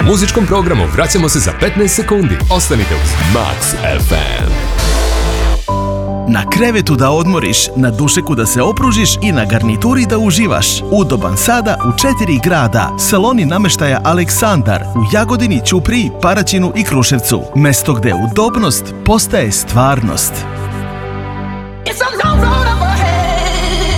muzičkom programu vraćamo se za 15 sekundi. Ostanite uz Max FM. Na krevetu da odmoriš, na dušeku da se opružiš i na garnituri da uživaš. Udoban sada u 4 grada. Saloni namještaja Aleksandar u Jagodini, Ćupriji, Paraćinu i Kruševcu. Mesto gde udobnost postaje stvarnost.